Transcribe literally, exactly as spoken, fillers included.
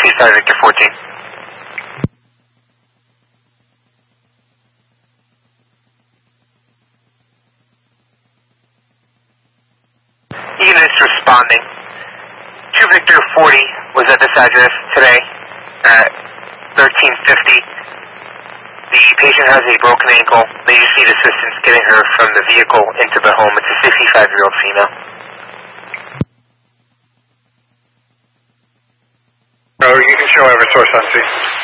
eight five Victor fourteen. Units responding. two Victor forty was at this address today at thirteen fifty. The patient has a broken ankle. They just need assistance getting her from the vehicle into the home. It's a sixty-five-year-old female. Oh, you can show Eversource on scene.